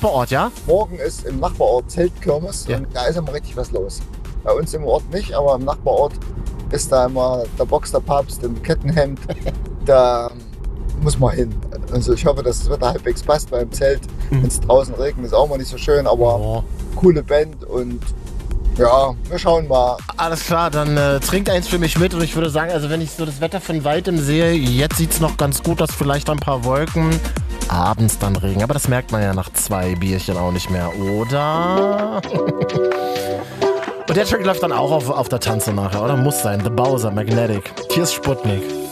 Nachbarort, ja? Morgen ist im Nachbarort Zeltkirmes Ja. und da ist immer richtig was los. Bei uns im Ort nicht, aber im Nachbarort ist da immer der Boxerpapst im Kettenhemd. Da muss man hin. Also ich hoffe, dass das Wetter halbwegs passt beim Zelt. Wenn es draußen regnet, ist auch mal nicht so schön, aber Oh. coole Band und ja, wir schauen mal. Alles klar, dann trinkt eins für mich mit und ich würde sagen, also wenn ich so das Wetter von weitem sehe, jetzt sieht es noch ganz gut aus, vielleicht ein paar Wolken, abends dann Regen, aber das merkt man ja nach 2 Bierchen auch nicht mehr, oder? Und der Track läuft dann auch auf der Tanze nachher, oder? Muss sein, The Bowser, Magnetic. Hier ist Sputnik.